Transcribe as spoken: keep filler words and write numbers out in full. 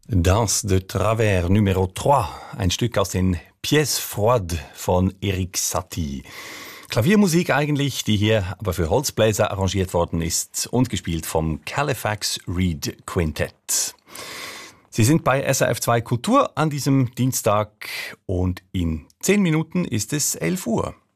Danse de Travers Numero drei, ein Stück aus den Pièces Froides von Erik Satie. Klaviermusik eigentlich, die hier aber für Holzbläser arrangiert worden ist und gespielt vom Califax Reed Quintett. Sie sind bei S R F zwei Kultur an diesem Dienstag und in zehn Minuten ist es elf Uhr.